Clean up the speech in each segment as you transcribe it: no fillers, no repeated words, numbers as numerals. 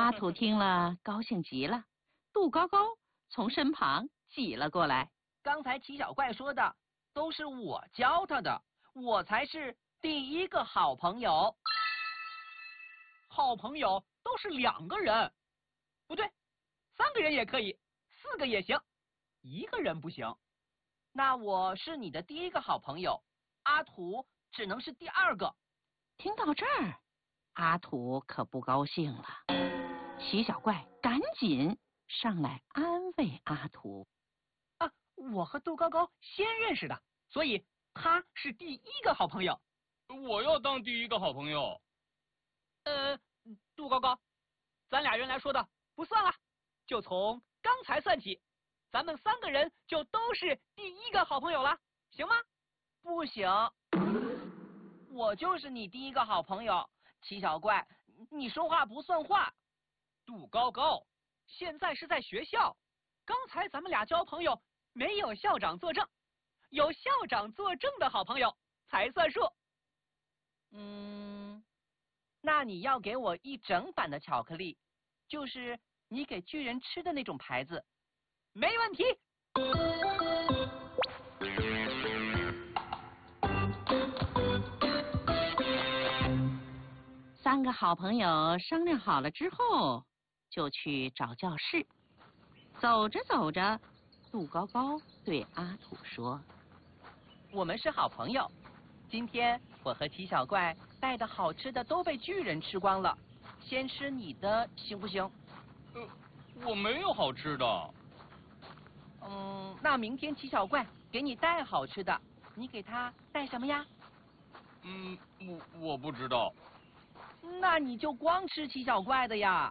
阿土听了，高兴极了。杜高高从身旁挤了过来。 刚才齐小怪说的都是我教他的，我才是第一个好朋友。 好朋友都是2个人，不对，3个人也可以，4个也行，1个人不行。 那我是你的第一个好朋友，阿土只能是第2个。 听到这儿，阿土可不高兴了。齐小怪赶紧上来安慰阿土。 我和杜高高先认识的，所以他是第一个好朋友。 我要当第一个好朋友。 杜高高，咱俩原来说的不算了，就从刚才算起，咱们3个人就都是第一个好朋友了，行吗？ 不行，我就是你第一个好朋友。齐小怪，你说话不算话。 杜高高，现在是在学校，刚才咱们俩交朋友没有校长作证，有校长作证的好朋友才算数。 那你要给我1整板的巧克力，就是你给巨人吃的那种牌子。 没问题。 3个好朋友商量好了之后，就去找教室。走着走着，杜高高对阿土说：“ 我们是好朋友，今天我和齐小怪带的好吃的都被巨人吃光了，先吃你的行不行？” 我没有好吃的。 那明天齐小怪给你带好吃的，你给他带什么呀？ 我不知道。 那你就光吃齐小怪的呀。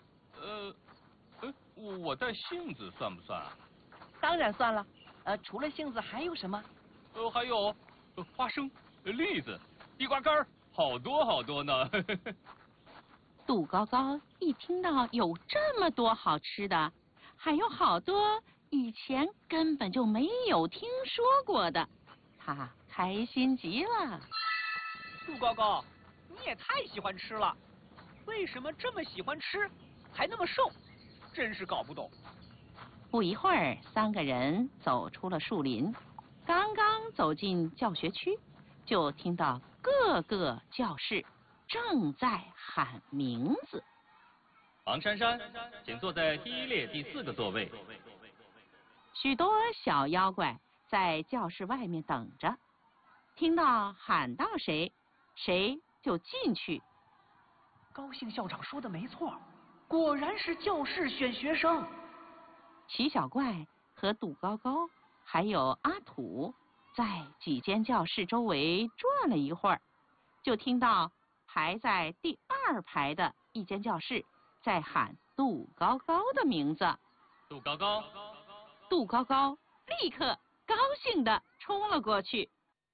我带杏子算不算啊？ 当然算了。除了杏子还有什么？ 还有花生、栗子、地瓜干，好多好多呢。 杜高高一听到有这么多好吃的，还有好多以前根本就没有听说过的，他开心极了。 杜高高，你也太喜欢吃了，为什么这么喜欢吃，还那么瘦？真是搞不懂。 不一会儿，3个人走出了树林，刚刚走进教学区，就听到各个教室正在喊名字。 王珊珊，请坐在第1列第4个座位。 许多小妖怪在教室外面等着，听到喊到谁，谁就进去。 高兴校长说的没错，果然是教室选学生。 齐小怪和杜高高还有阿土在几间教室周围转了一会儿，就听到排在第2排的一间教室在喊杜高高的名字。 杜高高， 杜高高立刻高兴地冲了过去。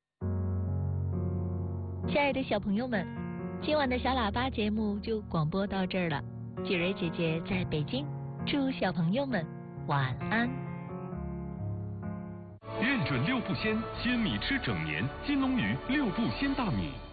亲爱的小朋友们，今晚的小喇叭节目就广播到这儿了。雪蕊姐姐在北京，祝小朋友们晚安。 认准6步鲜，鲜米吃整年，金龙鱼6步鲜大米。